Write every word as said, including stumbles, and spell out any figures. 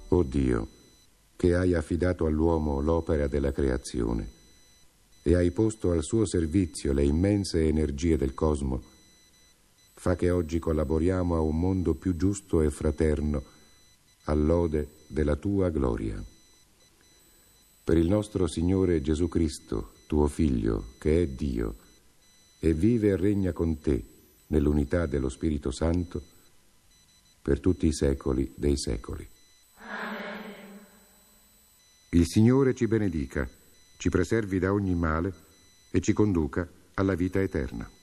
O Dio, che hai affidato all'uomo l'opera della creazione e hai posto al suo servizio le immense energie del cosmo, fa che oggi collaboriamo a un mondo più giusto e fraterno, all'ode della tua gloria. Per il nostro Signore Gesù Cristo, tuo Figlio, che è Dio, e vive e regna con te nell'unità dello Spirito Santo, per tutti i secoli dei secoli. Amen. Il Signore ci benedica, ci preservi da ogni male e ci conduca alla vita eterna.